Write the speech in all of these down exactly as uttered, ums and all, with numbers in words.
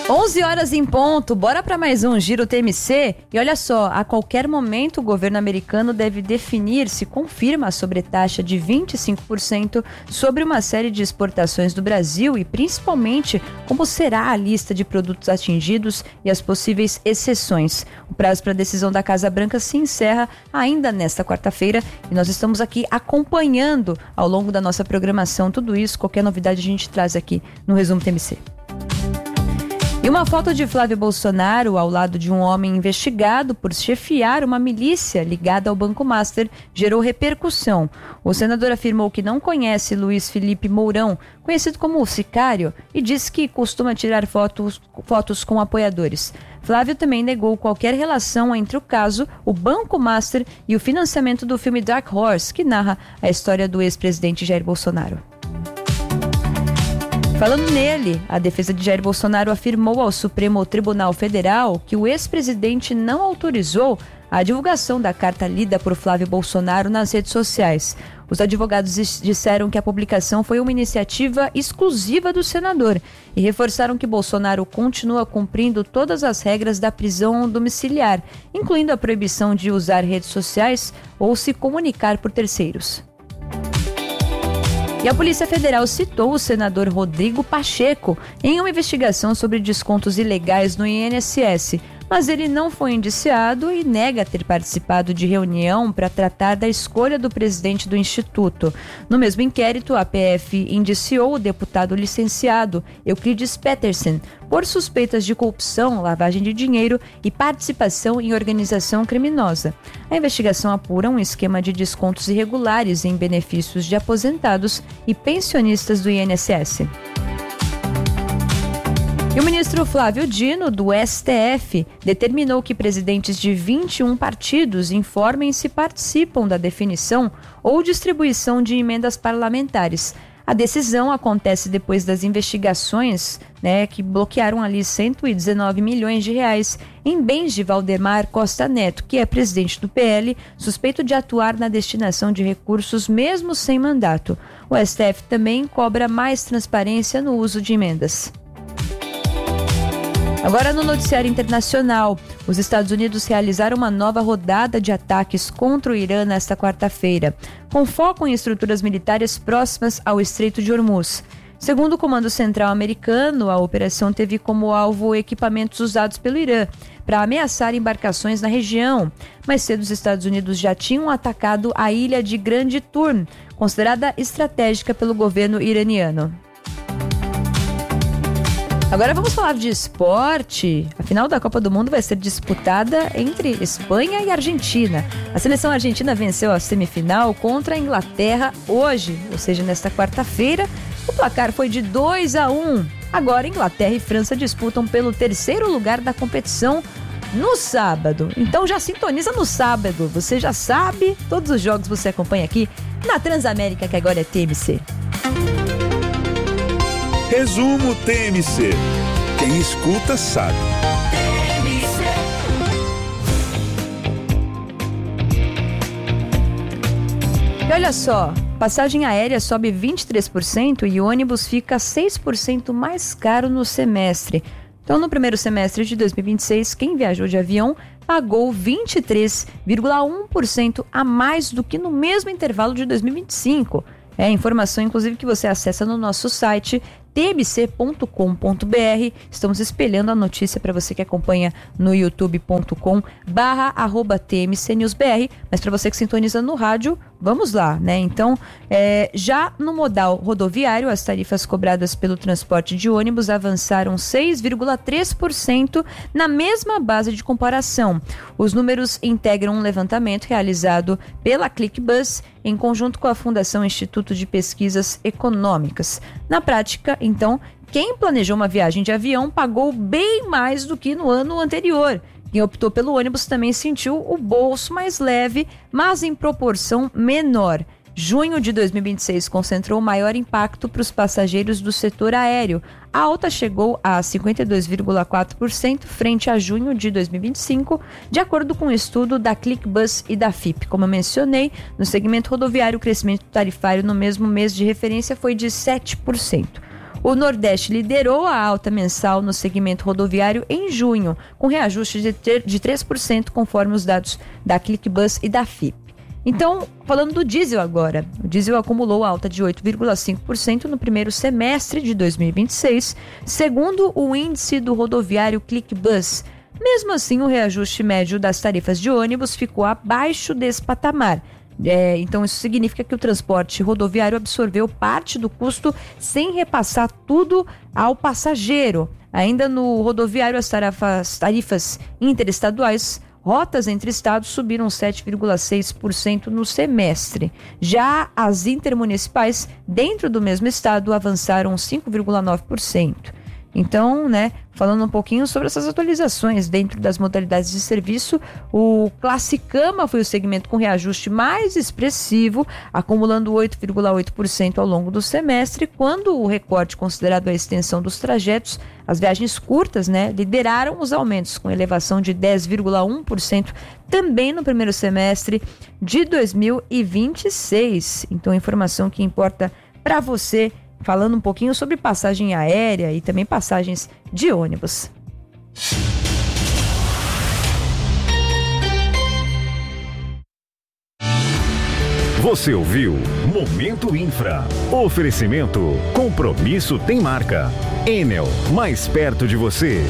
onze horas em ponto, bora para mais um Giro T M C. E olha só, a qualquer momento o governo americano deve definir se confirma a sobretaxa de vinte e cinco por cento sobre uma série de exportações do Brasil e principalmente como será a lista de produtos atingidos e as possíveis exceções. O prazo para a decisão da Casa Branca se encerra ainda nesta quarta-feira e nós estamos aqui acompanhando ao longo da nossa programação tudo isso. Qualquer novidade a gente traz aqui no Resumo T M C. E uma foto de Flávio Bolsonaro ao lado de um homem investigado por chefiar uma milícia ligada ao Banco Master gerou repercussão. O senador afirmou que não conhece Luiz Felipe Mourão, conhecido como o Sicário, e disse que costuma tirar fotos, fotos com apoiadores. Flávio também negou qualquer relação entre o caso, o Banco Master e o financiamento do filme Dark Horse, que narra a história do ex-presidente Jair Bolsonaro. Falando nele, a defesa de Jair Bolsonaro afirmou ao Supremo Tribunal Federal que o ex-presidente não autorizou a divulgação da carta lida por Flávio Bolsonaro nas redes sociais. Os advogados disseram que a publicação foi uma iniciativa exclusiva do senador e reforçaram que Bolsonaro continua cumprindo todas as regras da prisão domiciliar, incluindo a proibição de usar redes sociais ou se comunicar por terceiros. E a Polícia Federal citou o senador Rodrigo Pacheco em uma investigação sobre descontos ilegais no I N S S, mas ele não foi indiciado e nega ter participado de reunião para tratar da escolha do presidente do Instituto. No mesmo inquérito, a P F indiciou o deputado licenciado Euclides Petersen por suspeitas de corrupção, lavagem de dinheiro e participação em organização criminosa. A investigação apura um esquema de descontos irregulares em benefícios de aposentados e pensionistas do I N S S. E o ministro Flávio Dino, do S T F, determinou que presidentes de vinte e um partidos informem se participam da definição ou distribuição de emendas parlamentares. A decisão acontece depois das investigações, né, que bloquearam ali cento e dezenove milhões de reais em bens de Valdemar Costa Neto, que é presidente do P L, suspeito de atuar na destinação de recursos mesmo sem mandato. O S T F também cobra mais transparência no uso de emendas. Agora no noticiário internacional, os Estados Unidos realizaram uma nova rodada de ataques contra o Irã nesta quarta-feira, com foco em estruturas militares próximas ao Estreito de Hormuz. Segundo o Comando Central americano, a operação teve como alvo equipamentos usados pelo Irã para ameaçar embarcações na região. Mais cedo, os Estados Unidos já tinham atacado a ilha de Grande Turn, considerada estratégica pelo governo iraniano. Agora vamos falar de esporte. A final da Copa do Mundo vai ser disputada entre Espanha e Argentina. A seleção argentina venceu a semifinal contra a Inglaterra hoje, ou seja, nesta quarta-feira. O placar foi de dois a um. Agora Inglaterra e França disputam pelo terceiro lugar da competição no sábado. Então já sintoniza no sábado. Você já sabe, todos os jogos você acompanha aqui na Transamérica, que agora é T M C. Resumo T M C. Quem escuta sabe. E olha só, passagem aérea sobe vinte e três por cento e ônibus fica seis por cento mais caro no semestre. Então, no primeiro semestre de dois mil e vinte e seis, quem viajou de avião pagou vinte e três vírgula um por cento a mais do que no mesmo intervalo de dois mil e vinte e cinco. É informação, inclusive, que você acessa no nosso site t m c ponto com ponto b r. Estamos espelhando a notícia para você que acompanha no youtube ponto com barra arroba t m c news b r, mas para você que sintoniza no rádio, vamos lá, né? Então, é, já no modal rodoviário, as tarifas cobradas pelo transporte de ônibus avançaram seis vírgula três por cento na mesma base de comparação. Os números integram um levantamento realizado pela ClickBus em conjunto com a Fundação Instituto de Pesquisas Econômicas. Na prática, então, quem planejou uma viagem de avião pagou bem mais do que no ano anterior. Quem optou pelo ônibus também sentiu o bolso mais leve, mas em proporção menor. Junho de dois mil e vinte e seis concentrou o maior impacto para os passageiros do setor aéreo. A alta chegou a cinquenta e dois vírgula quatro por cento frente a junho de dois mil e vinte e cinco, de acordo com um estudo da ClickBus e da F I P. Como eu mencionei, no segmento rodoviário, o crescimento tarifário no mesmo mês de referência foi de sete por cento. O Nordeste liderou a alta mensal no segmento rodoviário em junho, com reajuste de três por cento, conforme os dados da ClickBus e da F I P. Então, falando do diesel agora, o diesel acumulou alta de oito vírgula cinco por cento no primeiro semestre de dois mil e vinte e seis, segundo o índice do rodoviário ClickBus. Mesmo assim, o reajuste médio das tarifas de ônibus ficou abaixo desse patamar. É, então, isso significa que o transporte rodoviário absorveu parte do custo sem repassar tudo ao passageiro. Ainda no rodoviário, as tarifas, tarifas interestaduais, rotas entre estados, subiram sete vírgula seis por cento no semestre. Já as intermunicipais, dentro do mesmo estado, avançaram cinco vírgula nove por cento. Então, né, falando um pouquinho sobre essas atualizações dentro das modalidades de serviço, o Classicama foi o segmento com reajuste mais expressivo, acumulando oito vírgula oito por cento ao longo do semestre, quando o recorte considerado a extensão dos trajetos, as viagens curtas, né, lideraram os aumentos, com elevação de dez vírgula um por cento também no primeiro semestre de dois mil e vinte e seis. Então, informação que importa para você, falando um pouquinho sobre passagem aérea e também passagens de ônibus. Você ouviu Momento Infra. Oferecimento. Compromisso tem marca. Enel, mais perto de você.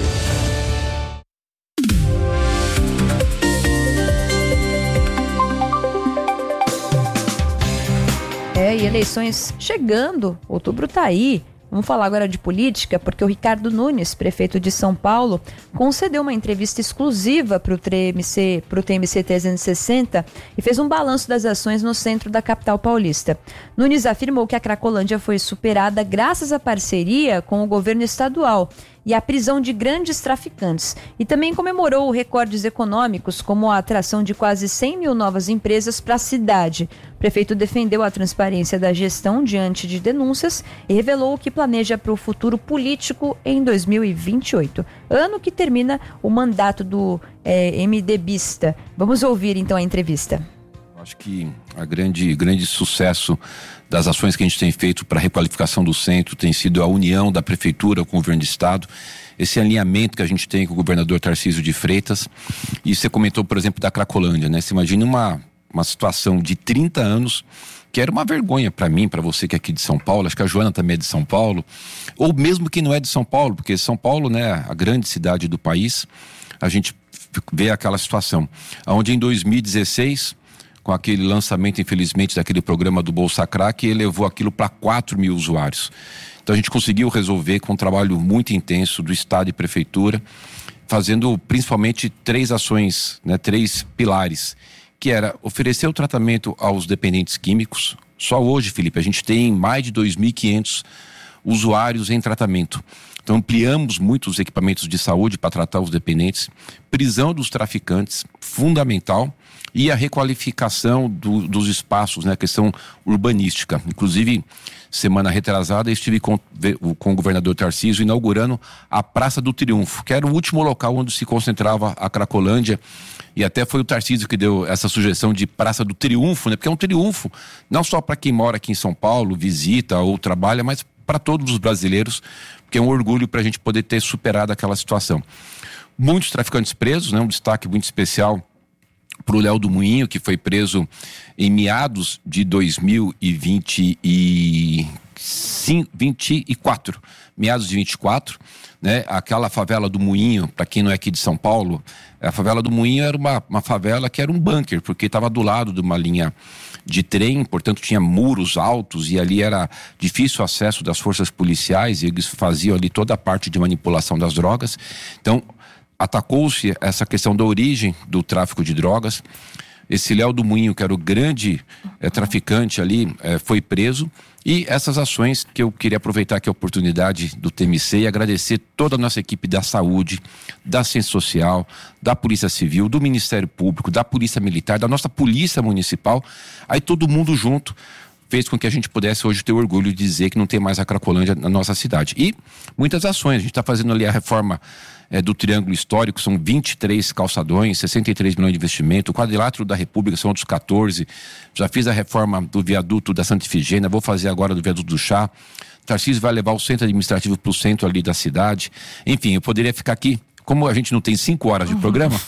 É, e eleições chegando, outubro tá aí. Vamos falar agora de política, porque o Ricardo Nunes, prefeito de São Paulo, concedeu uma entrevista exclusiva para o T M C, para o T M C trezentos e sessenta e fez um balanço das ações no centro da capital paulista. Nunes afirmou que a Cracolândia foi superada graças à parceria com o governo estadual e a prisão de grandes traficantes. E também comemorou recordes econômicos, como a atração de quase cem mil novas empresas para a cidade. O prefeito defendeu a transparência da gestão diante de denúncias e revelou o que planeja para o futuro político em dois mil e vinte e oito, ano que termina o mandato do é, MDBista. Vamos ouvir então a entrevista. Acho que a grande, grande sucesso das ações que a gente tem feito para a requalificação do centro tem sido a união da prefeitura com o governo do estado, esse alinhamento que a gente tem com o governador Tarcísio de Freitas. E você comentou, por exemplo, da Cracolândia, né? Você imagina uma, uma situação de trinta anos que era uma vergonha para mim, para você que é aqui de São Paulo, acho que a Joana também é de São Paulo, ou mesmo que não é de São Paulo, porque São Paulo, né, a grande cidade do país, a gente vê aquela situação, onde em dois mil e dezesseis, com aquele lançamento, infelizmente, daquele programa do Bolsa Crack, elevou aquilo para quatro mil usuários. Então a gente conseguiu resolver com um trabalho muito intenso do Estado e Prefeitura, fazendo principalmente três ações, né, três pilares, que era oferecer o tratamento aos dependentes químicos. Só hoje, Felipe, a gente tem mais de dois mil e quinhentos usuários em tratamento. Então ampliamos muito os equipamentos de saúde para tratar os dependentes, prisão dos traficantes, fundamental, e a requalificação do, dos espaços, né, questão urbanística. Inclusive, semana retrasada, eu estive com, com o governador Tarcísio inaugurando a Praça do Triunfo, que era o último local onde se concentrava a Cracolândia, e até foi o Tarcísio que deu essa sugestão de Praça do Triunfo, né, porque é um triunfo, não só para quem mora aqui em São Paulo, visita ou trabalha, mas para todos os brasileiros, porque é um orgulho para a gente poder ter superado aquela situação. Muitos traficantes presos, né, um destaque muito especial para o Léo do Moinho, que foi preso em meados de dois mil e vinte e quatro, meados de vinte e quatro, né? Aquela favela do Moinho, para quem não é aqui de São Paulo, a favela do Moinho era uma, uma favela que era um bunker, porque estava do lado de uma linha de trem, portanto tinha muros altos e ali era difícil o acesso das forças policiais, e eles faziam ali toda a parte de manipulação das drogas. Então atacou-se essa questão da origem do tráfico de drogas. Esse Léo do Moinho, que era o grande é, traficante ali, é, foi preso. E essas ações que eu queria aproveitar aqui a oportunidade do T M C e agradecer toda a nossa equipe da saúde, da ciência social, da Polícia Civil, do Ministério Público, da Polícia Militar, da nossa Polícia Municipal, aí todo mundo junto, fez com que a gente pudesse hoje ter orgulho de dizer que não tem mais a Cracolândia na nossa cidade. E muitas ações, a gente está fazendo ali a reforma é, do Triângulo Histórico, são vinte e três calçadões, sessenta e três milhões de investimento, o quadrilátero da República são outros quatorze, já fiz a reforma do viaduto da Santa Ifigênia, vou fazer agora do viaduto do Chá. Tarcísio vai levar o centro administrativo para o centro ali da cidade. Enfim, eu poderia ficar aqui, como a gente não tem cinco horas de programa.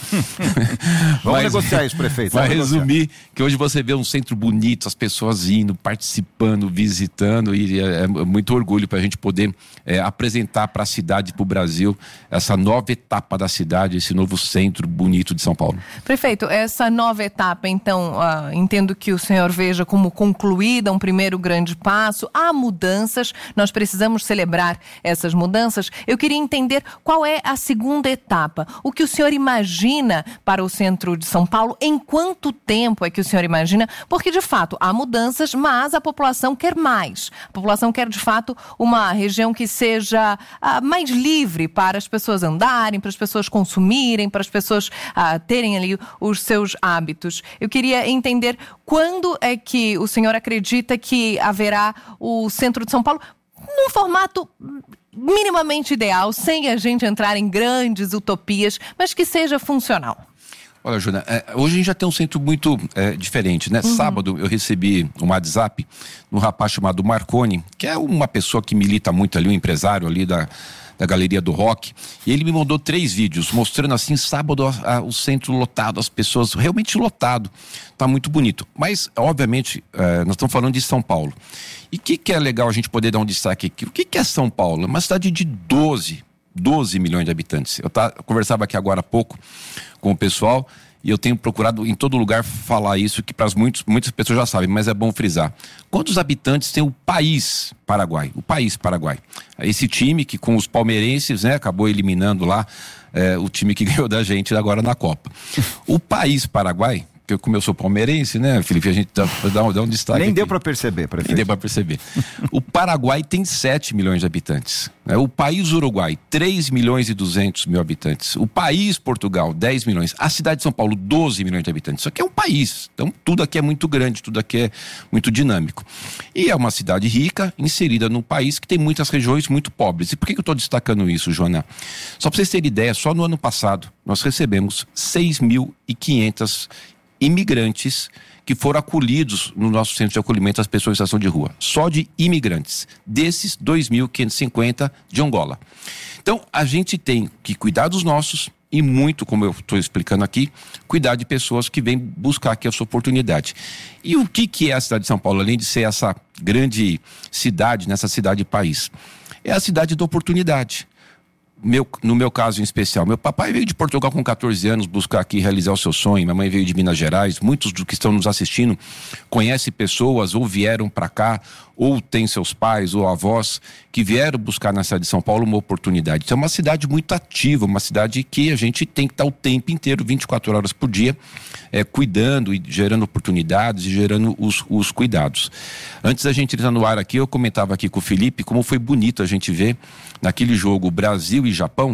Vamos mas, negociar isso, prefeito. Vai resumir que hoje você vê um centro bonito, as pessoas indo, participando, visitando, e é, é muito orgulho para a gente poder é, apresentar para a cidade, para o Brasil, essa nova etapa da cidade, esse novo centro bonito de São Paulo. Prefeito, essa nova etapa, então, uh, entendo que o senhor veja como concluída, um primeiro grande passo. Há mudanças, nós precisamos celebrar essas mudanças. Eu queria entender qual é a segunda etapa. O que o senhor imagina para o centro de São Paulo? Em quanto tempo é que o senhor imagina? Porque, de fato, há mudanças, mas a população quer mais. A população quer, de fato, uma região que seja ah, mais livre para as pessoas andarem, para as pessoas consumirem, para as pessoas ah, terem ali os seus hábitos. Eu queria entender quando é que o senhor acredita que haverá o centro de São Paulo num formato minimamente ideal, sem a gente entrar em grandes utopias, mas que seja funcional. Olha, Juna, é, hoje a gente já tem um centro muito é, diferente, né? Uhum. Sábado eu recebi um WhatsApp de um rapaz chamado Marconi, que é uma pessoa que milita muito ali, um empresário ali da, da Galeria do Rock, e ele me mandou três vídeos mostrando assim, sábado a, a, o centro lotado, as pessoas realmente lotado, tá muito bonito. Mas, obviamente, é, nós estamos falando de São Paulo. E o que, que é legal a gente poder dar um destaque aqui? O que, que é São Paulo? É uma cidade de doze milhões de habitantes. Eu, tá, eu conversava aqui agora há pouco com o pessoal e eu tenho procurado em todo lugar falar isso, que para muitas pessoas já sabem, mas é bom frisar. Quantos habitantes tem o país Paraguai? O país Paraguai. Esse time que com os palmeirenses, né, acabou eliminando lá é, o time que ganhou da gente agora na Copa. O país Paraguai, porque como eu sou palmeirense, né, Felipe, a gente dá, dá, um, dá um destaque. Nem aqui. deu para perceber, prefeito. Nem deu para perceber. O Paraguai tem sete milhões de habitantes. Né? O país Uruguai, três milhões e duzentos mil habitantes. O país Portugal, dez milhões. A cidade de São Paulo, doze milhões de habitantes. Isso aqui é um país. Então, tudo aqui é muito grande, tudo aqui é muito dinâmico. E é uma cidade rica, inserida num país que tem muitas regiões muito pobres. E por que, que eu estou destacando isso, Joana? Só para vocês terem ideia, só no ano passado, nós recebemos seis mil e quinhentos imigrantes que foram acolhidos no nosso centro de acolhimento às pessoas em situação de rua. Só de imigrantes. Desses, dois mil quinhentos e cinquenta de Angola. Então, a gente tem que cuidar dos nossos e muito, como eu estou explicando aqui, cuidar de pessoas que vêm buscar aqui a sua oportunidade. E o que, que é a cidade de São Paulo, além de ser essa grande cidade, nessa cidade-país? É a cidade da oportunidade. Meu, no meu caso em especial, meu papai veio de Portugal com catorze anos buscar aqui realizar o seu sonho, minha mãe veio de Minas Gerais, muitos dos que estão nos assistindo conhecem pessoas ou vieram para cá, ou têm seus pais ou avós que vieram buscar na cidade de São Paulo uma oportunidade. Então é uma cidade muito ativa, uma cidade que a gente tem que estar o tempo inteiro, vinte e quatro horas por dia, é, cuidando e gerando oportunidades e gerando os, os cuidados. Antes da gente entrar no ar aqui, eu comentava aqui com o Felipe como foi bonito a gente ver naquele jogo Brasil e Japão,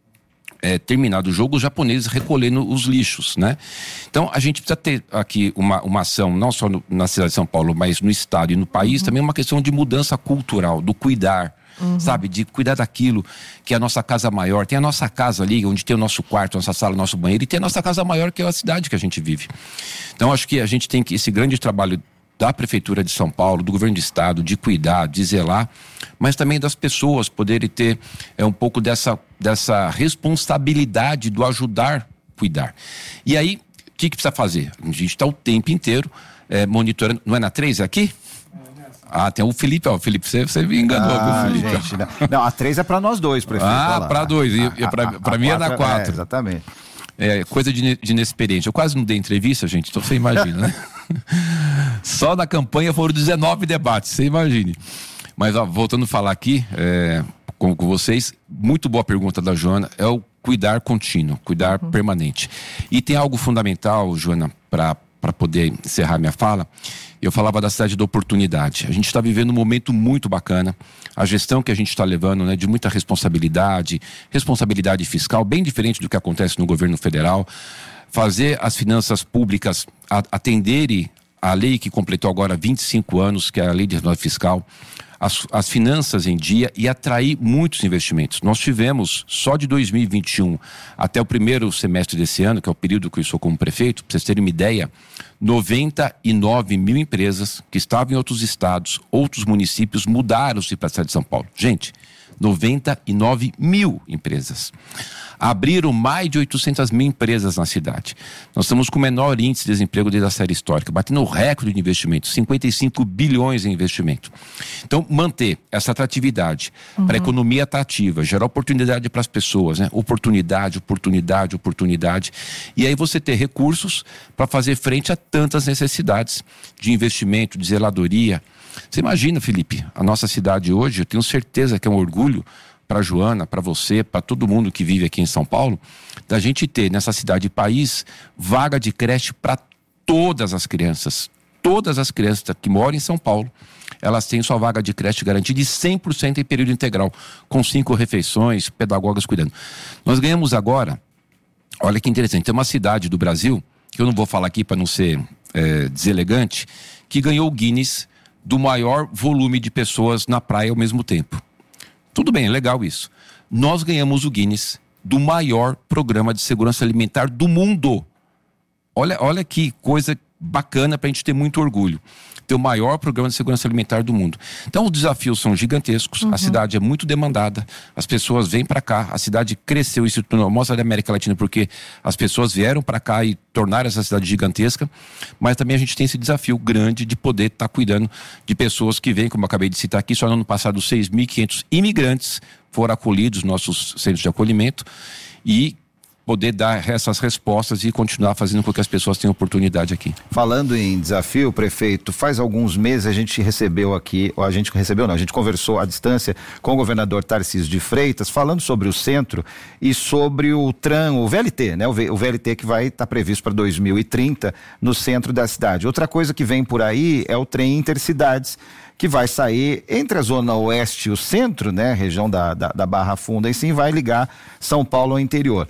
é, terminado o jogo, os japoneses recolhendo os lixos, né? Então a gente precisa ter aqui uma, uma ação, não só no, na cidade de São Paulo, mas no estado e no país, uhum. também uma questão de mudança cultural, do cuidar, uhum. sabe? De cuidar daquilo que é a nossa casa maior. Tem a nossa casa ali, onde tem o nosso quarto, a nossa sala, o nosso banheiro, e tem a nossa casa maior, que é a cidade que a gente vive. Então acho que a gente tem que, esse grande trabalho da Prefeitura de São Paulo, do Governo do Estado, de cuidar, de zelar, mas também das pessoas poderem ter é, um pouco dessa, dessa responsabilidade do ajudar a cuidar. E aí, o que, que precisa fazer? A gente está o tempo inteiro é, monitorando. Não é na três aqui? Ah, tem o Felipe, ó, Felipe, você, você me enganou, ah, viu, Felipe? Gente, não. não, a três é para nós dois, prefeito. Ah, para dois, e, e para mim é na quatro. É, exatamente. É coisa de, de inexperiente. Eu quase não dei entrevista, gente, então você imagina, né? Só na campanha foram dezenove debates, você imagine. Mas ó, voltando a falar aqui é, com, com vocês, muito boa pergunta da Joana, é o cuidar contínuo, cuidar uhum. permanente. E tem algo fundamental, Joana, para para poder encerrar minha fala. Eu falava da cidade da oportunidade. A gente está vivendo um momento muito bacana. A gestão que a gente está levando, né, de muita responsabilidade, responsabilidade fiscal, bem diferente do que acontece no governo federal. Fazer as finanças públicas atenderem a lei que completou agora vinte e cinco anos, que é a lei de reforma fiscal, as, as finanças em dia e atrair muitos investimentos. Nós tivemos, só de dois mil e vinte e um até o primeiro semestre desse ano, que é o período que eu sou como prefeito, para vocês terem uma ideia, noventa e nove mil empresas que estavam em outros estados, outros municípios, mudaram-se para a cidade de São Paulo. Gente, noventa e nove mil empresas. Abriram mais de oitocentas mil empresas na cidade. Nós estamos com o menor índice de desemprego desde a série histórica, batendo o recorde de investimento, cinquenta e cinco bilhões em investimento. Então, manter essa atratividade uhum. para a economia atrativa, gerar oportunidade para as pessoas, né? Oportunidade, oportunidade, oportunidade. E aí você ter recursos para fazer frente a tantas necessidades de investimento, de zeladoria. Você imagina, Felipe, a nossa cidade hoje, eu tenho certeza que é um orgulho para a Joana, para você, para todo mundo que vive aqui em São Paulo, da gente ter nessa cidade e país vaga de creche para todas as crianças. Todas as crianças que moram em São Paulo, elas têm sua vaga de creche garantida de cem por cento em período integral, com cinco refeições, pedagogas cuidando. Nós ganhamos agora, olha que interessante, tem uma cidade do Brasil, que eu não vou falar aqui para não ser é, deselegante, que ganhou o Guinness do maior volume de pessoas na praia ao mesmo tempo. Tudo bem, é legal isso. Nós ganhamos o Guinness do maior programa de segurança alimentar do mundo. Olha, olha que coisa bacana para a gente ter muito orgulho. Ter o maior programa de segurança alimentar do mundo. Então os desafios são gigantescos, uhum. a cidade é muito demandada, as pessoas vêm para cá, a cidade cresceu, isso mostra da América Latina porque as pessoas vieram para cá e tornaram essa cidade gigantesca, mas também a gente tem esse desafio grande de poder estar tá cuidando de pessoas que vêm, como eu acabei de citar aqui, só no ano passado seis mil e quinhentos imigrantes foram acolhidos nos nossos centros de acolhimento e poder dar essas respostas e continuar fazendo com que as pessoas tenham oportunidade aqui. Falando em desafio, prefeito, faz alguns meses a gente recebeu aqui, ou a gente recebeu não, a gente conversou à distância com o governador Tarcísio de Freitas, falando sobre o centro e sobre o TRAN, o V L T, né? O, v, o V L T que vai estar tá previsto para dois mil e trinta no centro da cidade. Outra coisa que vem por aí é o trem Intercidades, que vai sair entre a zona oeste e o centro, né? Região da, da, da Barra Funda, e sim vai ligar São Paulo ao interior.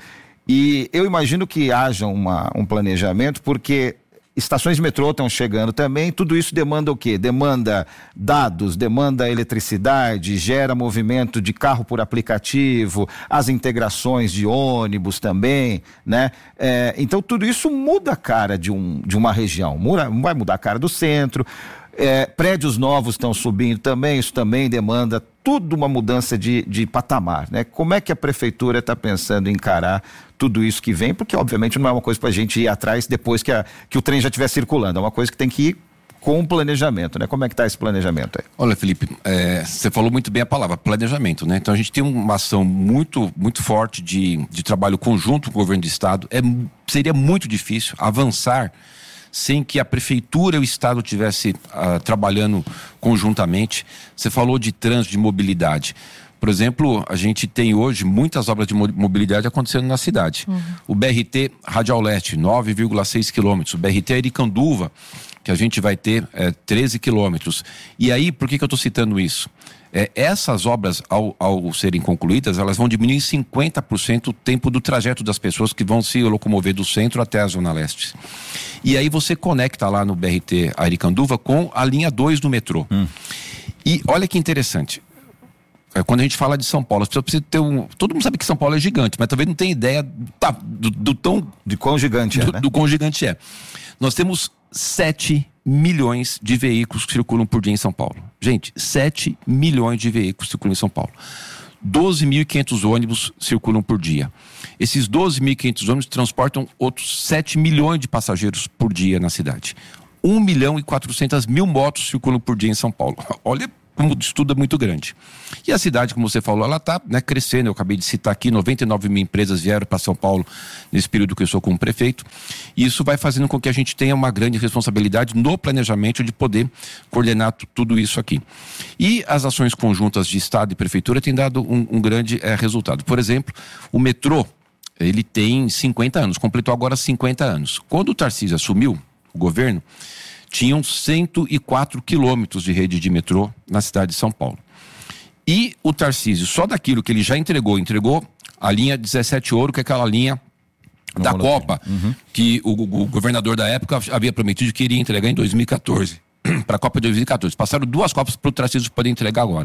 E eu imagino que haja uma, um planejamento, porque estações de metrô estão chegando também, tudo isso demanda o quê? Demanda dados, demanda eletricidade, gera movimento de carro por aplicativo, as integrações de ônibus também, né? É, então tudo isso muda a cara de, um, de uma região, muda, vai mudar a cara do centro. É, prédios novos estão subindo também, isso também demanda tudo uma mudança de, de patamar, né? Como é que a prefeitura está pensando em encarar tudo isso que vem? Porque obviamente não é uma coisa para a gente ir atrás depois que, a, que o trem já estiver circulando, é uma coisa que tem que ir com o planejamento, né? Como é que está esse planejamento aí? Olha, Felipe, é, você falou muito bem a palavra, planejamento, né? Então a gente tem uma ação muito, muito forte de, de trabalho conjunto com o governo do estado. É, seria muito difícil avançar sem que a prefeitura e o estado estivessem uh, trabalhando conjuntamente. Você falou de trânsito, de mobilidade. Por exemplo, a gente tem hoje muitas obras de mobilidade acontecendo na cidade. Uhum. O B R T Radial Leste, nove vírgula seis quilômetros. O B R T Aricanduva, que a gente vai ter é, treze quilômetros. E aí, por que, que eu estou citando isso? É, essas obras, ao, ao serem concluídas, elas vão diminuir em cinquenta por cento o tempo do trajeto das pessoas que vão se locomover do centro até a Zona Leste. E aí você conecta lá no B R T Aricanduva com a linha dois do metrô. Hum. E olha que interessante. Quando a gente fala de São Paulo, as pessoas precisam ter um... Todo mundo sabe que São Paulo é gigante, mas talvez não tenha ideia tá, do, do tão... De quão gigante do, é, né? Do quão gigante é. Nós temos sete milhões de veículos que circulam por dia em São Paulo. Gente, sete milhões de veículos circulam em São Paulo. doze mil e quinhentos ônibus circulam por dia. Esses doze mil e quinhentos ônibus transportam outros sete milhões de passageiros por dia na cidade. um milhão e quatrocentas mil motos circulam por dia em São Paulo. Olha como o estudo é muito grande. E a cidade, como você falou, ela está, né, crescendo. Eu acabei de citar aqui, noventa e nove mil empresas vieram para São Paulo nesse período que eu sou como prefeito. E isso vai fazendo com que a gente tenha uma grande responsabilidade no planejamento de poder coordenar t- tudo isso aqui. E as ações conjuntas de Estado e Prefeitura têm dado um, um grande é, resultado. Por exemplo, o metrô, ele tem cinquenta anos, completou agora cinquenta anos. Quando o Tarcísio assumiu o governo, tinham cento e quatro quilômetros de rede de metrô na cidade de São Paulo. E o Tarcísio, só daquilo que ele já entregou, entregou a linha dezessete Ouro, que é aquela linha da Copa, uhum. que o, o governador da época havia prometido que iria entregar em dois mil e quatorze, para a Copa de dois mil e quatorze. Passaram duas Copas para o Tarcísio poder entregar agora.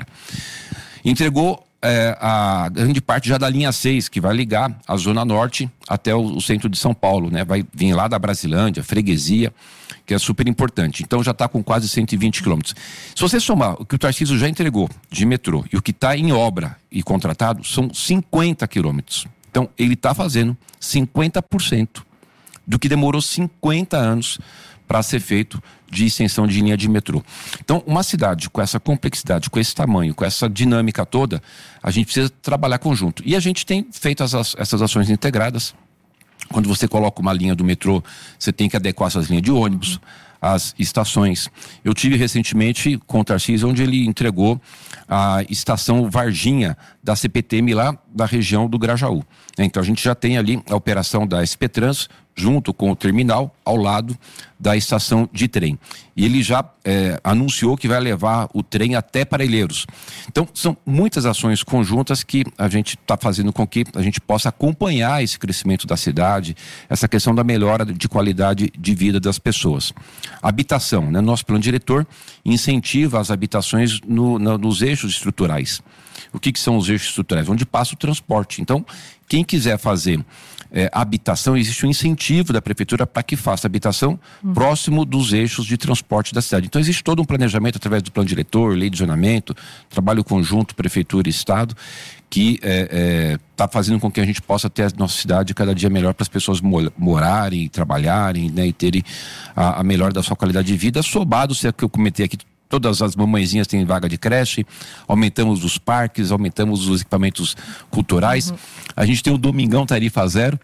Entregou é, a grande parte já da linha seis, que vai ligar a Zona Norte até o, o centro de São Paulo, né? Vai vir lá da Brasilândia, Freguesia, que é super importante. Então já está com quase cento e vinte quilômetros. Se você somar o que o Tarcísio já entregou de metrô e o que está em obra e contratado, são cinquenta quilômetros. Então ele está fazendo cinquenta por cento do que demorou cinquenta anos para ser feito de extensão de linha de metrô. Então, uma cidade com essa complexidade, com esse tamanho, com essa dinâmica toda, a gente precisa trabalhar conjunto. E a gente tem feito as, essas ações integradas. Quando você coloca uma linha do metrô, você tem que adequar essas linhas de ônibus, as estações. Eu tive recentemente com o Tarcísio, onde ele entregou a estação Varginha da C P T M lá da região do Grajaú. Então a gente já tem ali a operação da S P Trans junto com o terminal ao lado da estação de trem. E ele já é, anunciou que vai levar o trem até Parelheiros. Então são muitas ações conjuntas que a gente está fazendo com que a gente possa acompanhar esse crescimento da cidade, essa questão da melhora de qualidade de vida das pessoas. Habitação, né? Nosso plano diretor incentiva as habitações no, no, nos eixos estruturais. O que, que são os eixos estruturais? Onde passa o transporte. Então, quem quiser fazer é, habitação, existe um incentivo da prefeitura para que faça habitação uhum. próximo dos eixos de transporte da cidade. Então, existe todo um planejamento através do plano diretor, lei de zonamento, trabalho conjunto, prefeitura e estado, que está é, é, fazendo com que a gente possa ter a nossa cidade cada dia melhor para as pessoas morarem, trabalharem, né, e terem a, a melhor da sua qualidade de vida, sobado, se é que eu comentei aqui, todas as mamãezinhas têm vaga de creche, aumentamos os parques, aumentamos os equipamentos culturais. Uhum. A gente tem o Domingão Tarifa Zero.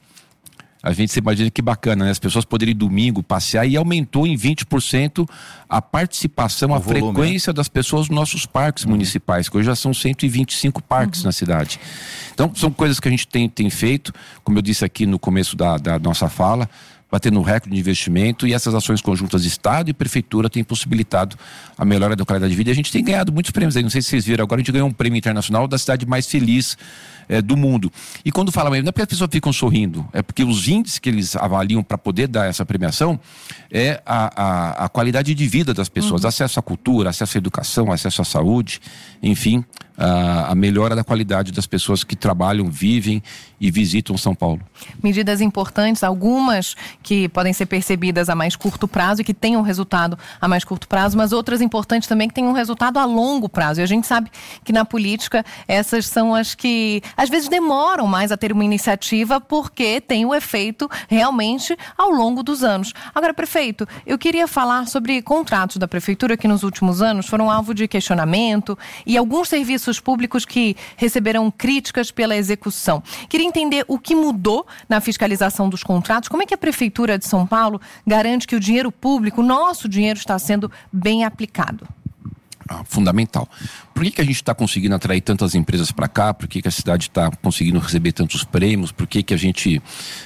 A gente se imagina que bacana, né? As pessoas poderem ir domingo passear, e aumentou em vinte por cento a participação, o a volume, frequência né? das pessoas nos nossos parques uhum. municipais, que hoje já são cento e vinte e cinco parques uhum. na cidade. Então, são coisas que a gente tem, tem feito, como eu disse aqui no começo da, da nossa fala, batendo um recorde de investimento, e essas ações conjuntas de Estado e Prefeitura têm possibilitado a melhora da qualidade de vida. E a gente tem ganhado muitos prêmios aí, não sei se vocês viram, agora a gente ganhou um prêmio internacional da cidade mais feliz é, do mundo. E quando fala, não é porque as pessoas ficam sorrindo, é porque os índices que eles avaliam para poder dar essa premiação é a, a, a qualidade de vida das pessoas, uhum. acesso à cultura, acesso à educação, acesso à saúde, enfim, a, a melhora da qualidade das pessoas que trabalham, vivem e visitam São Paulo. Medidas importantes, algumas que podem ser percebidas a mais curto prazo e que tenham resultado a mais curto prazo, mas outras importantes também que tenham um resultado a longo prazo. E a gente sabe que na política essas são as que às vezes demoram mais a ter uma iniciativa, porque tem o efeito realmente ao longo dos anos. Agora, prefeito, eu queria falar sobre contratos da prefeitura que nos últimos anos foram alvo de questionamento, e alguns serviços públicos que receberam críticas pela execução. Queria entender o que mudou na fiscalização dos contratos. Como é que a Prefeitura de São Paulo garante que o dinheiro público, o nosso dinheiro, está sendo bem aplicado? Ah, fundamental. Por que, que a gente está conseguindo atrair tantas empresas para cá? Por que, que a cidade está conseguindo receber tantos prêmios? Por que, que a gente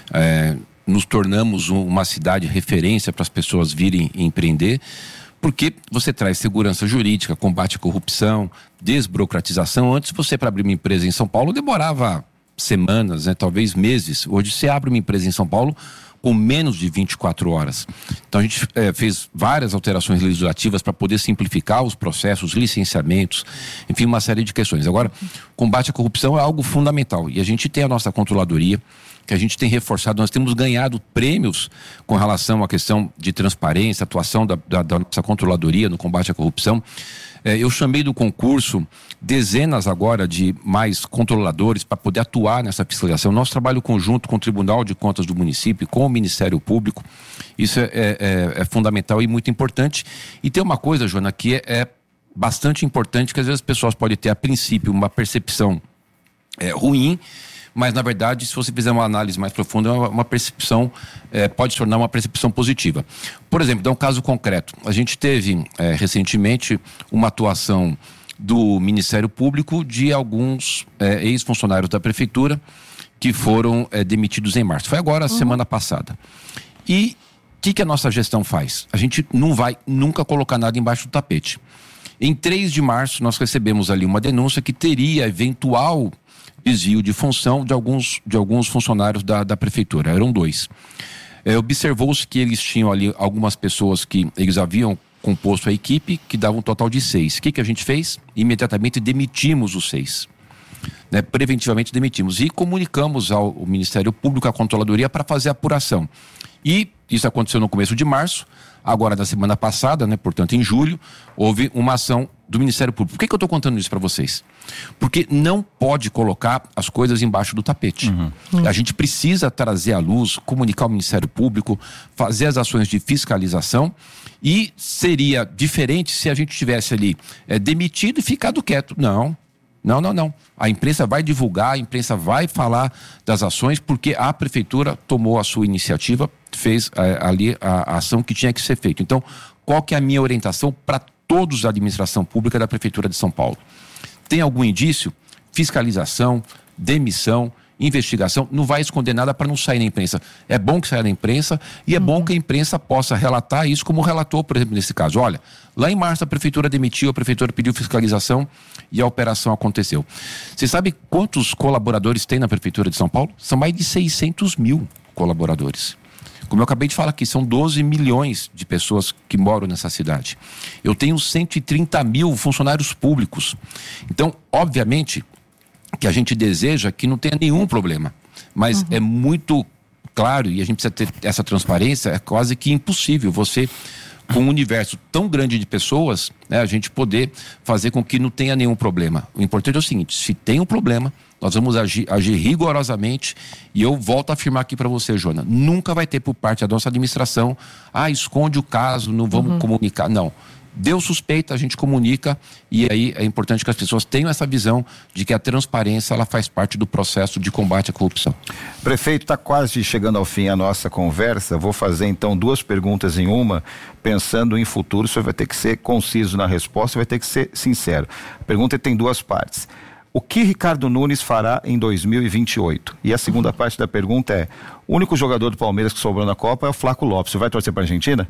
é, nos tornamos um, uma cidade referência para as pessoas virem empreender? Porque você traz segurança jurídica, combate à corrupção, desburocratização. Antes, você, para abrir uma empresa em São Paulo, demorava semanas, né, talvez meses. Hoje você abre uma empresa em São Paulo com menos de vinte e quatro horas. Então a gente é, fez várias alterações legislativas para poder simplificar os processos, licenciamentos, enfim, uma série de questões. Agora, combate à corrupção é algo fundamental, e a gente tem a nossa controladoria, que a gente tem reforçado. Nós temos ganhado prêmios com relação à questão de transparência, atuação da, da, da nossa controladoria no combate à corrupção. É, eu chamei do concurso dezenas agora de mais controladores para poder atuar nessa fiscalização. Nosso trabalho conjunto com o Tribunal de Contas do município, com o Ministério Público, isso é, é, é fundamental e muito importante. E tem uma coisa, Joana, que é, é bastante importante, que às vezes as pessoas podem ter a princípio uma percepção é, ruim, mas na verdade, se você fizer uma análise mais profunda, uma, uma percepção, é, pode se tornar uma percepção positiva. Por exemplo, dá um caso concreto. A gente teve é, recentemente uma atuação do Ministério Público de alguns é, ex-funcionários da Prefeitura que foram é, demitidos em março. Foi agora, uhum. semana passada. E o que, que a nossa gestão faz? A gente não vai nunca colocar nada embaixo do tapete. Em três de março, nós recebemos ali uma denúncia que teria eventual desvio de função de alguns, de alguns funcionários da, da prefeitura, eram dois. É, observou-se que eles tinham ali algumas pessoas que eles haviam composto a equipe, que dava um total de seis. O que, que a gente fez? Imediatamente demitimos os seis. Né, preventivamente demitimos e comunicamos ao, ao Ministério Público, à Controladoria, para fazer a apuração. E isso aconteceu no começo de março. Agora, na semana passada, né, portanto em julho, houve uma ação do Ministério Público. Por que, que eu estou contando isso para vocês? Porque não pode colocar as coisas embaixo do tapete. Uhum. A gente precisa trazer à luz, comunicar ao Ministério Público, fazer as ações de fiscalização, e seria diferente se a gente tivesse ali é, demitido e ficado quieto. Não. Não, não, não. A imprensa vai divulgar, a imprensa vai falar das ações, porque a prefeitura tomou a sua iniciativa, fez é, ali a, a ação que tinha que ser feita. Então, qual que é a minha orientação para todos da administração pública da Prefeitura de São Paulo? Tem algum indício? Fiscalização, demissão, investigação, não vai esconder nada para não sair na imprensa. É bom que saia na imprensa e é uhum. bom que a imprensa possa relatar isso, como relatou, por exemplo, nesse caso. Olha, lá em março a prefeitura demitiu, a prefeitura pediu fiscalização e a operação aconteceu. Você sabe quantos colaboradores tem na Prefeitura de São Paulo? São mais de seiscentos mil colaboradores. Como eu acabei de falar aqui, são doze milhões de pessoas que moram nessa cidade. Eu tenho cento e trinta mil funcionários públicos. Então, obviamente, que a gente deseja que não tenha nenhum problema. Mas uhum. é muito claro, e a gente precisa ter essa transparência, é quase que impossível você, com um universo tão grande de pessoas, né, a gente poder fazer com que não tenha nenhum problema. O importante é o seguinte, se tem um problema, nós vamos agir, agir rigorosamente, e eu volto a afirmar aqui para você, Joana, nunca vai ter por parte da nossa administração, ah, esconde o caso, não vamos uhum. comunicar, não. Deu suspeita, a gente comunica, e aí é importante que as pessoas tenham essa visão de que a transparência ela faz parte do processo de combate à corrupção. Prefeito, está quase chegando ao fim a nossa conversa. Vou fazer então duas perguntas em uma, pensando em futuro. O senhor vai ter que ser conciso na resposta, vai ter que ser sincero. A pergunta tem duas partes. O que Ricardo Nunes fará em dois mil e vinte e oito? E a segunda parte da pergunta é: o único jogador do Palmeiras que sobrou na Copa é o Flaco Lopes. Você vai torcer para a Argentina?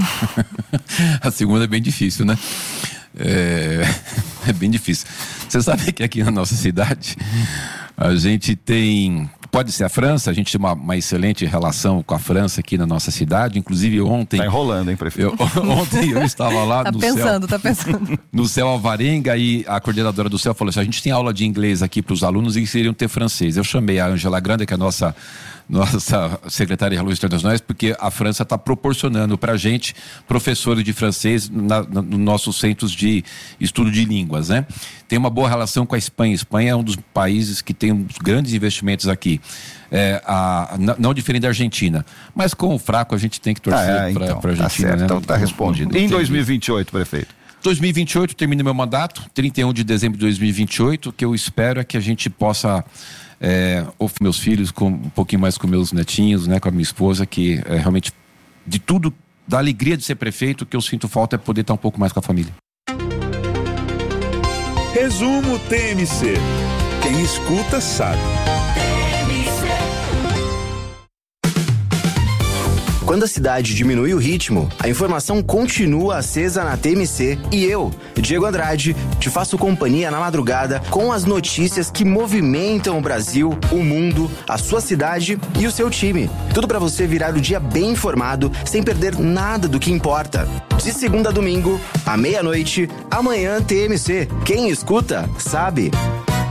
A segunda é bem difícil, né? É, é bem difícil. Você sabe que aqui na nossa cidade a gente tem, pode ser a França, a gente tem uma, uma excelente relação com a França aqui na nossa cidade. Inclusive ontem... Tá enrolando, hein, prefeito? Eu, ontem eu estava lá tá no pensando, céu, tá pensando. no céu Alvarenga, e a coordenadora do céu falou assim: a gente tem aula de inglês aqui para os alunos e eles queriam ter francês. Eu chamei a Angela Grande, que é a nossa... nossa secretária de Relações Internacionais, porque a França está proporcionando para a gente professores de francês na, na, nos nossos centros de estudo de línguas, né? Tem uma boa relação com a Espanha. A Espanha é um dos países que tem uns grandes investimentos aqui, é, a, a, não diferente da Argentina, mas com o fraco a gente tem que torcer ah, é, para então, a Argentina, tá certo, né? Então está respondido. E em dois mil e vinte e oito, prefeito? dois mil e vinte e oito termina meu mandato, trinta e um de dezembro de dois mil e vinte e oito. O que eu espero é que a gente possa É, ou meus filhos, com, um pouquinho mais com meus netinhos, né, com a minha esposa, que é, realmente, de tudo, da alegria de ser prefeito, o que eu sinto falta é poder estar um pouco mais com a família. Resumo T M C. Quem escuta sabe. Quando a cidade diminui o ritmo, a informação continua acesa na T M C e eu, Diego Andrade, te faço companhia na madrugada com as notícias que movimentam o Brasil, o mundo, a sua cidade e o seu time. Tudo para você virar o dia bem informado, sem perder nada do que importa. De segunda a domingo, à meia-noite, amanhã T M C. Quem escuta, sabe.